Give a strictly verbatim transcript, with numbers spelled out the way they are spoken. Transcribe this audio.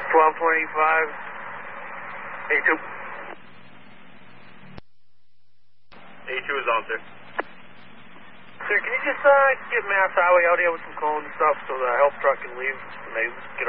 twelve twenty-five. A two. A two is on, sir. Sir, can you just uh, get Mass Highway out here with some cones and stuff so the help truck can leave and they